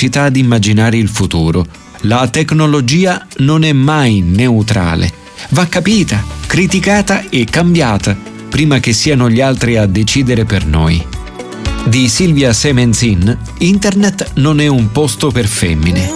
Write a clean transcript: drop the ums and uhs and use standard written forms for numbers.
capacità di immaginare il futuro. La tecnologia non è mai neutrale. Va capita, criticata e cambiata prima che siano gli altri a decidere per noi. Di Silvia Semenzin, Internet non è un posto per femmine.